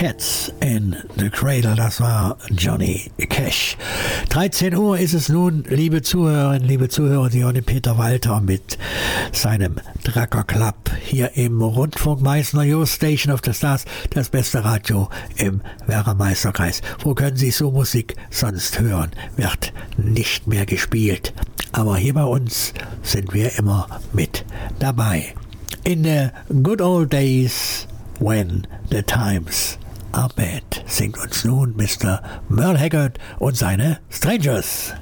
Cats in the Cradle, das war Johnny Cash. 13 Uhr ist es nun, liebe Zuhörerinnen, liebe Zuhörer, Sie hören den Peter Walter mit seinem Drucker Club hier im Rundfunk Meißner Your Station of the Stars, das beste Radio im Werra-Meißner-Kreis. Wo können Sie so Musik sonst hören? Wird nicht mehr gespielt. Aber hier bei uns sind wir immer mit dabei. In the good old days when the times are bad, singt uns nun Mr. Merle Haggard und seine Strangers.